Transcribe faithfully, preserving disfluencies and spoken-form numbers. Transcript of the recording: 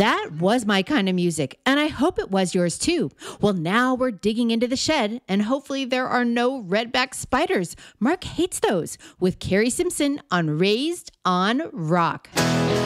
That was my kind of music, and I hope it was yours too. Well, now we're digging into the shed, and hopefully there are no redback spiders. Mark hates those, with Carrie Simpson on Raised on Rock.